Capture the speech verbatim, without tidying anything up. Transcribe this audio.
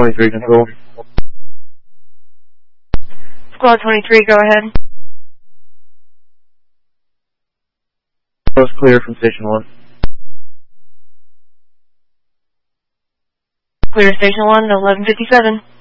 twenty-three control. Squad twenty-three, go ahead. Coast clear from Station one. Clear Station one, eleven fifty-seven.